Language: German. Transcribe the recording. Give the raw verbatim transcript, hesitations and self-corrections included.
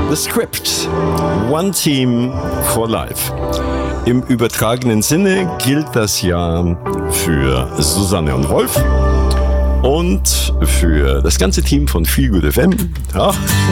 The Script. One Team for Life. Im übertragenen Sinne gilt das ja für Susanne und Wolf und für das ganze Team von Feel Good F M. Ja,